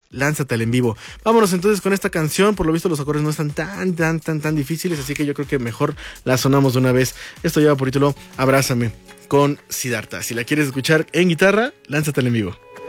Lánzatela en vivo. Vámonos entonces con esta canción. Por lo visto los acordes no están tan difíciles, así que yo creo que mejor la sonamos de una vez. Esto lleva por título Abrázame con Siddhartha. Si la quieres escuchar en guitarra, lánzatela en vivo.